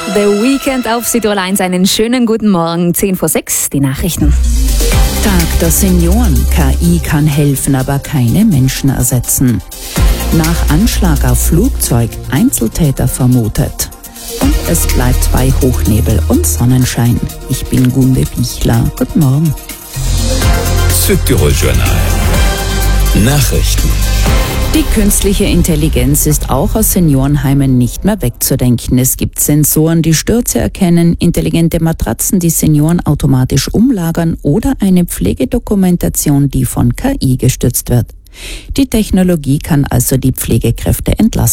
The Weekend auf Südtirol 1. Einen schönen guten Morgen. 6:10, die Nachrichten. Tag der Senioren. KI kann helfen, aber keine Menschen ersetzen. Nach Anschlag auf Flugzeug Einzeltäter vermutet. Und es bleibt bei Hochnebel und Sonnenschein. Ich bin Gunde Pichler. Guten Morgen. Südtirol Journal. Nachrichten. Die künstliche Intelligenz ist auch aus Seniorenheimen nicht mehr wegzudenken. Es gibt Sensoren, die Stürze erkennen, intelligente Matratzen, die Senioren automatisch umlagern oder eine Pflegedokumentation, die von KI gestützt wird. Die Technologie kann also die Pflegekräfte entlasten.